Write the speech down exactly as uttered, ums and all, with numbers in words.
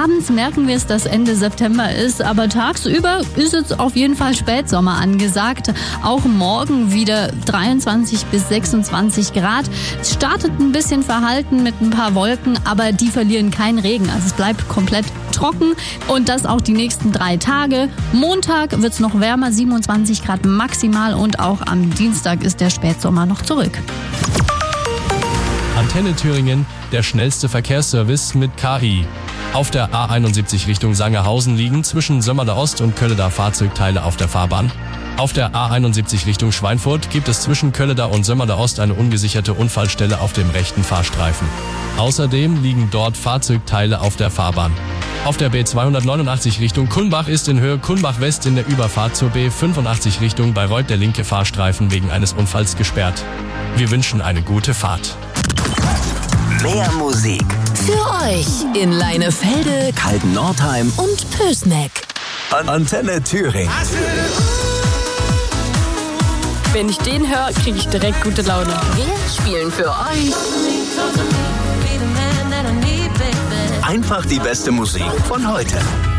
abends merken wir es, dass Ende September ist, aber tagsüber ist jetzt auf jeden Fall Spätsommer angesagt. Auch morgen wieder dreiundzwanzig bis sechsundzwanzig Grad. Es startet ein bisschen verhalten mit ein paar Wolken, aber die verlieren keinen Regen. Also es bleibt komplett trocken und das auch die nächsten drei Tage. Montag wird es noch wärmer, siebenundzwanzig Grad maximal und auch am Dienstag ist der Spätsommer noch zurück. Antenne Thüringen, der schnellste Verkehrsservice mit K I. Auf der A einundsiebzig Richtung Sangerhausen liegen zwischen Sömmerder Ost und Kölleda Fahrzeugteile auf der Fahrbahn. Auf der A einundsiebzig Richtung Schweinfurt gibt es zwischen Kölleda und Sömmerder Ost eine ungesicherte Unfallstelle auf dem rechten Fahrstreifen. Außerdem liegen dort Fahrzeugteile auf der Fahrbahn. Auf der B zweihundertneunundachtzig Richtung Kulmbach ist in Höhe Kulmbach West in der Überfahrt zur B fünfundachtzig Richtung Bayreuth der linke Fahrstreifen wegen eines Unfalls gesperrt. Wir wünschen eine gute Fahrt. Mehr Musik für euch in Leinefelde, Kalten-Nordheim und Pößneck. An Antenne Thüringen. Wenn ich den höre, kriege ich direkt gute Laune. Wir spielen für euch Einfach die beste Musik von heute.